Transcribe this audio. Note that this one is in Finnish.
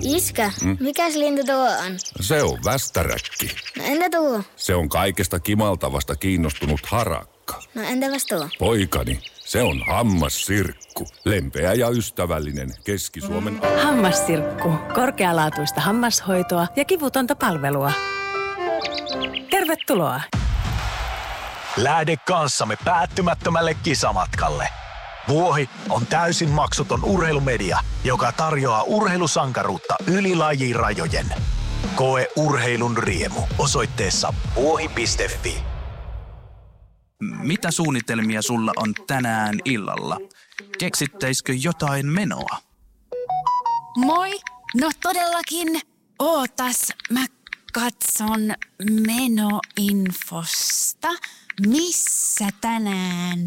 Iskä, mikäs lintu tuo on? Se on västäräkki. No entä tuo? Se on kaikesta kimaltavasta kiinnostunut harakka. No entäpäs tuo? Poikani, se on hammassirkku. Lempeä ja ystävällinen Keski-Suomen... Hammassirkku. Korkealaatuista hammashoitoa ja kivutonta palvelua. Tervetuloa! Lähde kanssamme päättymättömälle kisamatkalle. Vuohi on täysin maksuton urheilumedia, joka tarjoaa urheilusankaruutta yli lajirajojen. Koe urheilun riemu osoitteessa vuohi.fi. Mitä suunnitelmia sulla on tänään illalla? Keksittäisikö jotain menoa? Moi! No todellakin. Ootas, mä katson menoinfosta. Missä tänään